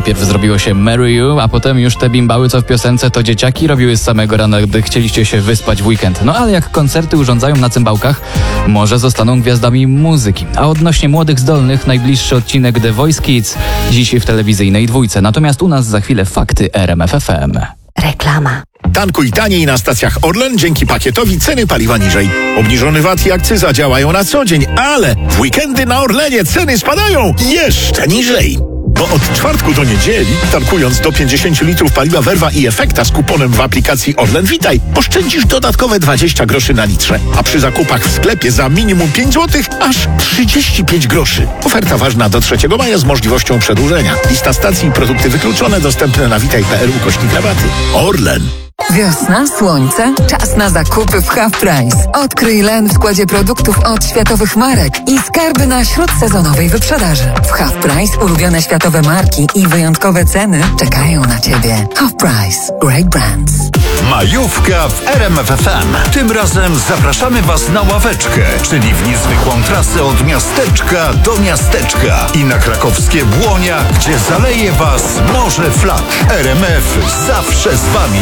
Najpierw zrobiło się Marry You, a potem już te bimbały, co w piosence, to dzieciaki robiły z samego rana, gdy chcieliście się wyspać w weekend. No ale jak koncerty urządzają na cymbałkach, może zostaną gwiazdami muzyki. A odnośnie młodych zdolnych, najbliższy odcinek The Voice Kids dziś w telewizyjnej dwójce. Natomiast u nas za chwilę fakty RMF FM. Reklama. Tankuj taniej na stacjach Orlen dzięki pakietowi ceny paliwa niżej. Obniżony VAT i akcyza działają na co dzień, ale w weekendy na Orlenie ceny spadają jeszcze niżej. Bo od czwartku do niedzieli, tankując do 50 litrów paliwa Verva i Efekta z kuponem w aplikacji Orlen Witaj, oszczędzisz dodatkowe 20 groszy na litrze, a przy zakupach w sklepie za minimum 5 zł aż 35 groszy. Oferta ważna do 3 maja z możliwością przedłużenia. Lista stacji i produkty wykluczone dostępne na witaj.pl/rabaty. Orlen. Wiosna, słońce, czas na zakupy w Half Price. Odkryj len w składzie produktów od światowych marek i skarby na śródsezonowej wyprzedaży. W Half Price ulubione światowe marki i wyjątkowe ceny czekają na Ciebie. Half Price. Great brands. Majówka w RMF FM. Tym razem zapraszamy Was na ławeczkę, czyli w niezwykłą trasę od miasteczka do miasteczka i na krakowskie Błonia, gdzie zaleje Was morze flag. RMF zawsze z Wami.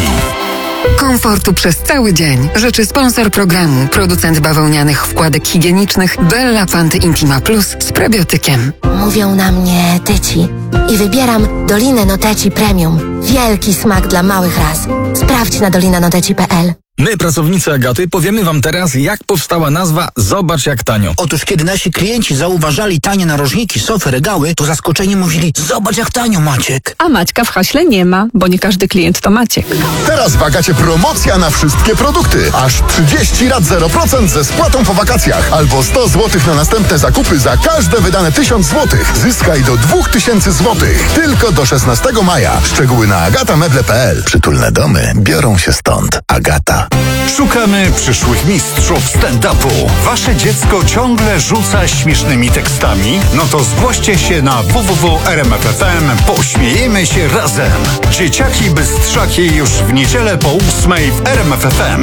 Komfortu przez cały dzień życzy sponsor programu, producent bawełnianych wkładek higienicznych Bella Panty Intima Plus z prebiotykiem. Mówią na mnie Tyci i wybieram Dolinę Noteci Premium. Wielki smak dla małych ras. Sprawdź na dolinanoteci.pl. My, pracownicy Agaty, powiemy Wam teraz, jak powstała nazwa Zobacz jak tanio. Otóż kiedy nasi klienci zauważali tanie narożniki, sofy, regały, to zaskoczeni mówili: zobacz jak tanio, Maciek. A Maćka w haśle nie ma, bo nie każdy klient to Maciek. Teraz w Agacie promocja na wszystkie produkty. Aż 30 rat 0% ze spłatą po wakacjach. Albo 100 zł na następne zakupy za każde wydane 1000 zł. Zyskaj do 2000 zł. Tylko do 16 maja. Szczegóły na agatameble.pl. Przytulne domy biorą się stąd. Agata. Szukamy przyszłych mistrzów stand-upu. Wasze dziecko ciągle rzuca śmiesznymi tekstami? No to zgłoście się na www.rmf.fm. Pośmiejemy się razem. Dzieciaki bystrzaki już w niedzielę po 8:00 w RMF.fm.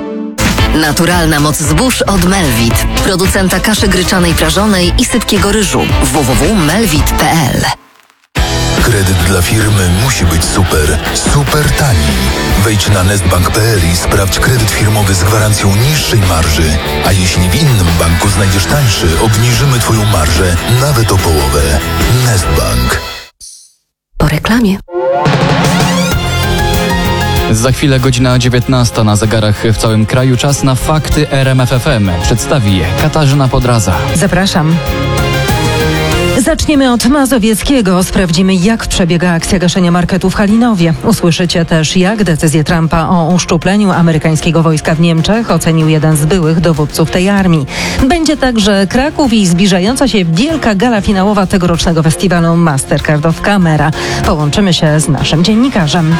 Naturalna moc zbóż od Melvit, producenta kaszy gryczanej prażonej i sypkiego ryżu. www.melvit.pl. Kredyt dla firmy musi być super, super tani. Wejdź na nestbank.pl i sprawdź kredyt firmowy z gwarancją niższej marży. A jeśli w innym banku znajdziesz tańszy, obniżymy Twoją marżę nawet o połowę. Nestbank. Po reklamie. Za chwilę godzina 19 na zegarach w całym kraju. Czas na fakty RMF FM. Przedstawi je Katarzyna Podraza. Zapraszam. Zaczniemy od Mazowieckiego. Sprawdzimy, jak przebiega akcja gaszenia marketu w Halinowie. Usłyszycie też, jak decyzję Trumpa o uszczupleniu amerykańskiego wojska w Niemczech ocenił jeden z byłych dowódców tej armii. Będzie także Kraków i zbliżająca się wielka gala finałowa tegorocznego festiwalu Mastercard of Camera. Połączymy się z naszym dziennikarzem.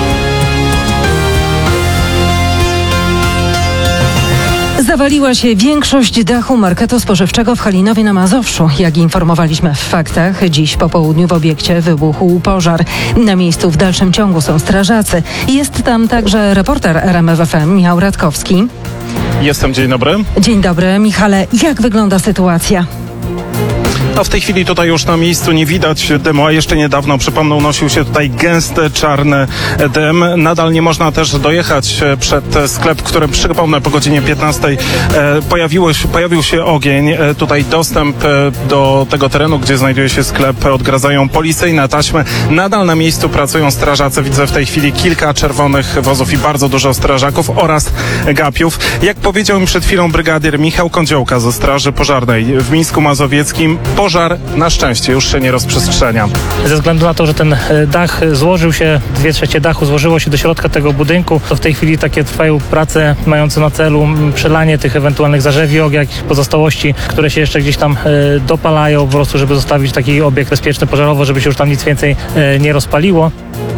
Zawaliła się większość dachu marketu spożywczego w Halinowie na Mazowszu. Jak informowaliśmy w faktach, dziś po południu w obiekcie wybuchł pożar. Na miejscu w dalszym ciągu są strażacy. Jest tam także reporter RMF FM Michał Radkowski. Jestem, dzień dobry. Dzień dobry, Michale. Jak wygląda sytuacja? No w tej chwili tutaj już na miejscu nie widać dymu, a jeszcze niedawno, przypomnę, unosił się tutaj gęsty, czarny dym. Nadal nie można też dojechać przed sklep, w którym, przypomnę, po godzinie 15 pojawił się ogień. Tutaj dostęp do tego terenu, gdzie znajduje się sklep, odgradzają policyjne taśmy. Nadal na miejscu pracują strażacy. Widzę w tej chwili kilka czerwonych wozów i bardzo dużo strażaków oraz gapiów. Jak powiedział mi przed chwilą brygadier Michał Kądziołka ze Straży Pożarnej w Mińsku Mazowieckim, pożar na szczęście już się nie rozprzestrzenia. Ze względu na to, że ten dach złożył się, 2/3 dachu złożyło się do środka tego budynku, to w tej chwili takie trwają prace mające na celu przelanie tych ewentualnych zarzewiok, jak pozostałości, które się jeszcze gdzieś tam dopalają, po prostu, żeby zostawić taki obiekt bezpieczny pożarowo, żeby się już tam nic więcej nie rozpaliło.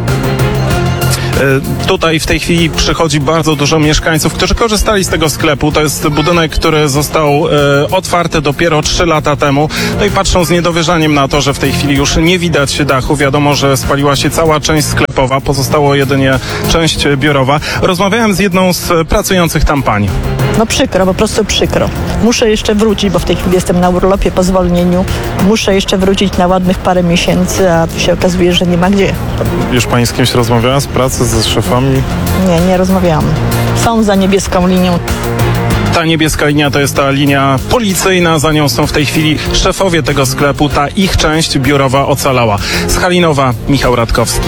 Tutaj w tej chwili przychodzi bardzo dużo mieszkańców, którzy korzystali z tego sklepu. To jest budynek, który został otwarty dopiero 3 lata temu. No i patrzą z niedowierzaniem na to, że w tej chwili już nie widać dachu. Wiadomo, że spaliła się cała część sklepowa, pozostało jedynie część biurowa. Rozmawiałem z jedną z pracujących tam pań. No przykro, po prostu przykro. Muszę jeszcze wrócić, bo w tej chwili jestem na urlopie po zwolnieniu. Muszę jeszcze wrócić na ładnych parę miesięcy, a tu się okazuje, że nie ma gdzie. Już pani z kimś rozmawiała z pracy, ze szefami? Nie rozmawiałam. Są za niebieską linią. Ta niebieska linia to jest ta linia policyjna, za nią są w tej chwili szefowie tego sklepu, ta ich część biurowa ocalała. Z Halinowa, Michał Radkowski.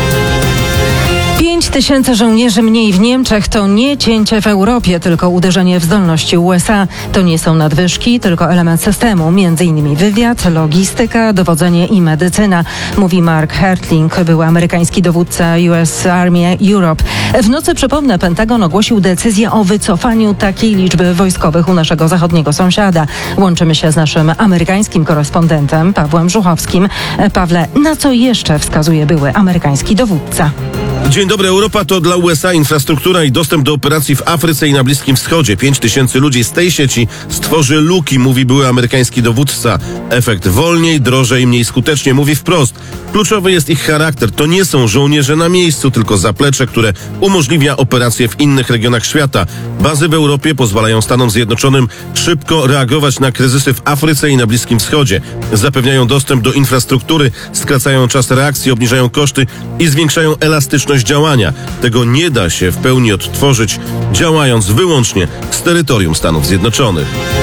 5000 żołnierzy mniej w Niemczech to nie cięcie w Europie, tylko uderzenie w zdolności USA. To nie są nadwyżki, tylko element systemu, m.in. wywiad, logistyka, dowodzenie i medycyna, mówi Mark Hertling, były amerykański dowódca US Army Europe. W nocy, przypomnę, Pentagon ogłosił decyzję o wycofaniu takiej liczby wojskowych u naszego zachodniego sąsiada. Łączymy się z naszym amerykańskim korespondentem Pawłem Żuchowskim. Pawle, na co jeszcze wskazuje były amerykański dowódca? Dzień dobry. Europa to dla USA infrastruktura i dostęp do operacji w Afryce i na Bliskim Wschodzie. 5000 ludzi z tej sieci stworzy luki, mówi były amerykański dowódca. Efekt wolniej, drożej, mniej skutecznie, mówi wprost. Kluczowy jest ich charakter. To nie są żołnierze na miejscu, tylko zaplecze, które umożliwia operacje w innych regionach świata. Bazy w Europie pozwalają Stanom Zjednoczonym szybko reagować na kryzysy w Afryce i na Bliskim Wschodzie. Zapewniają dostęp do infrastruktury, skracają czas reakcji, obniżają koszty i zwiększają elastyczność działania. Tego nie da się w pełni odtworzyć, działając wyłącznie z terytorium Stanów Zjednoczonych.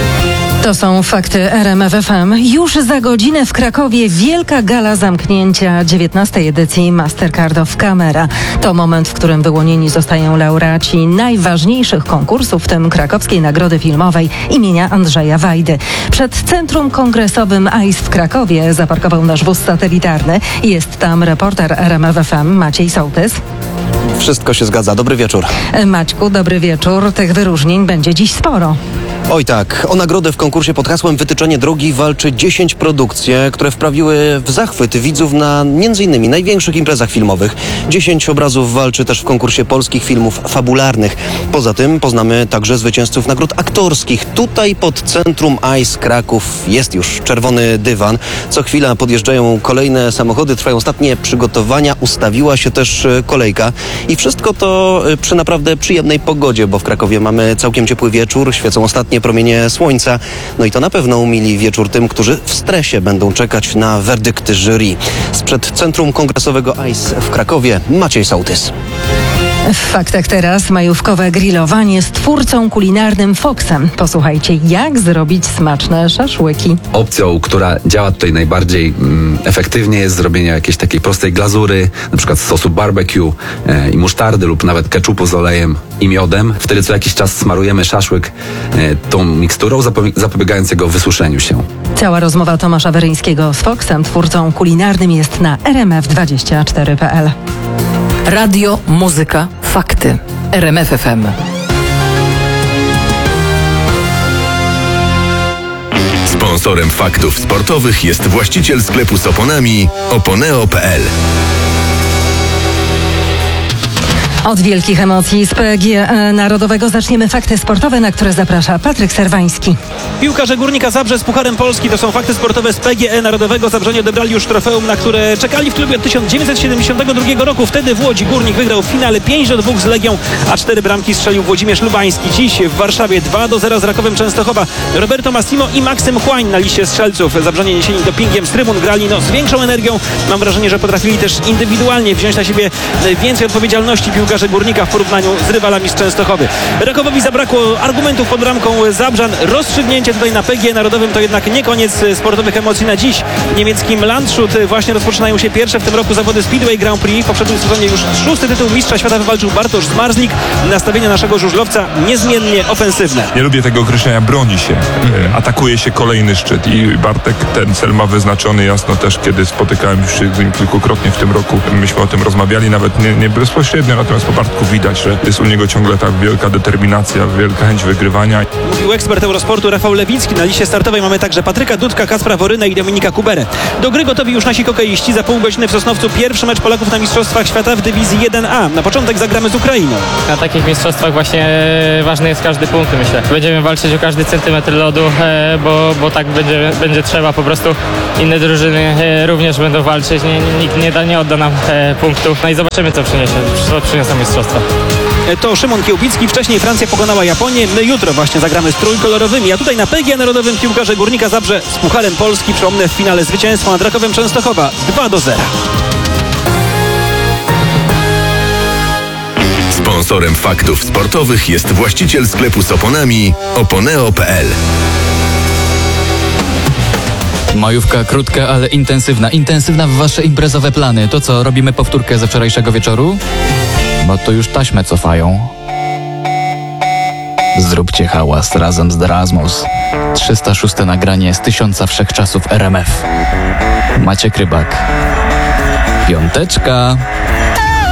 To są fakty RMF FM. Już za godzinę w Krakowie wielka gala zamknięcia 19. edycji Mastercard of Camera. To moment, w którym wyłonieni zostają laureaci najważniejszych konkursów, w tym krakowskiej Nagrody Filmowej imienia Andrzeja Wajdy. Przed Centrum Kongresowym ICE w Krakowie zaparkował nasz wóz satelitarny. Jest tam reporter RMF FM Maciej Sołtys. Wszystko się zgadza. Dobry wieczór. Maćku, dobry wieczór. Tych wyróżnień będzie dziś sporo. Oj tak, o nagrodę w konkursie pod hasłem Wytyczenie drogi walczy 10 produkcji, które wprawiły w zachwyt widzów na m.in. największych imprezach filmowych. 10 obrazów walczy też w konkursie polskich filmów fabularnych. Poza tym poznamy także zwycięzców nagród aktorskich. Tutaj pod Centrum ICE Kraków jest już czerwony dywan. Co chwila podjeżdżają kolejne samochody, trwają ostatnie przygotowania, ustawiła się też kolejka. I wszystko to przy naprawdę przyjemnej pogodzie, bo w Krakowie mamy całkiem ciepły wieczór, świecą ostatnie promienie słońca. No i to na pewno umili wieczór tym, którzy w stresie będą czekać na werdykty jury. Sprzed Centrum Kongresowego ICE w Krakowie Maciej Sołtys. W faktach teraz majówkowe grillowanie z twórcą kulinarnym Foxem. Posłuchajcie, jak zrobić smaczne szaszłyki. Opcją, która działa tutaj najbardziej efektywnie, jest zrobienie jakiejś takiej prostej glazury, na przykład z sosu barbecue i musztardy lub nawet keczupu z olejem i miodem. Wtedy co jakiś czas smarujemy szaszłyk tą miksturą, zapobiegając jego wysuszeniu się. Cała rozmowa Tomasza Weryńskiego z Foxem, twórcą kulinarnym, jest na rmf24.pl. Radio, muzyka, fakty. RMF FM. Sponsorem faktów sportowych jest właściciel sklepu z oponami Oponeo.pl. Od wielkich emocji z PGE Narodowego zaczniemy fakty sportowe, na które zaprasza Patryk Serwański. Piłkarze Górnika Zabrze z Pucharem Polski to są fakty sportowe z PGE Narodowego. Zabrzanie odebrali już trofeum, na które czekali w klubie od 1972 roku. Wtedy w Łodzi Górnik wygrał w finale 5-2 z Legią, a 4 bramki strzelił Włodzimierz Lubański. Dziś w Warszawie 2-0 z Rakowem Częstochowa. Roberto Massimo i Maksym Chłań na liście strzelców. Zabrzanie niesieni dopingiem z trybun grali z większą energią. Mam wrażenie, że potrafili też indywidualnie wziąć na siebie więcej odpowiedzialności piłkarze Górnika w porównaniu z rywalami z Częstochowy. Rakowowi zabrakło argumentów pod bramką Zabrzan. Rozstrzygnięcie tutaj na PGE Narodowym to jednak nie koniec sportowych emocji na dziś. W niemieckim Landshut właśnie rozpoczynają się pierwsze w tym roku zawody Speedway Grand Prix. W poprzednim sezonie już 6. tytuł mistrza świata wywalczył Bartosz Zmarzlik. Nastawienie naszego żużlowca niezmiennie ofensywne. Nie lubię tego określenia, broni się. Atakuje się kolejny szczyt i Bartek ten cel ma wyznaczony jasno też, kiedy spotykałem już się z nim kilkukrotnie w tym roku. Myśmy o tym rozmawiali, nawet nie bezpośrednio, natomiast po Bartku widać, że jest u niego ciągle ta wielka determinacja, wielka chęć wygrywania. Mówił ekspert Eurosportu Rafał Lewicki. Na liście startowej mamy także Patryka Dudka, Kacpra Worynę i Dominika Kuberę. Do gry gotowi już nasi hokeiści. Za pół godziny w Sosnowcu pierwszy mecz Polaków na Mistrzostwach Świata w dywizji 1A. Na początek zagramy z Ukrainą. Na takich mistrzostwach właśnie ważny jest każdy punkt, myślę. Będziemy walczyć o każdy centymetr lodu, bo tak będzie trzeba. Po prostu inne drużyny również będą walczyć. Nikt nie odda nam punktów. No i zobaczymy, co przyniosą mistrzostwa. to Szymon Kiełbicki. Wcześniej Francja pokonała Japonię. My jutro właśnie zagramy z trójkolorowymi. A tutaj na PGE Narodowym piłkarze Górnika Zabrze z Pucharem Polski. Przypomnę, w finale zwycięstwo nad Rakowem Częstochowa 2-0. Sponsorem faktów sportowych jest właściciel sklepu z oponami oponeo.pl. Majówka krótka, ale intensywna. Intensywna w wasze imprezowe plany. To co, robimy powtórkę ze wczorajszego wieczoru? Bo to już taśmę cofają. Zróbcie hałas razem z Erasmus. 306 nagranie z 1000 wszechczasów RMF. Maciek Rybak. Piąteczka.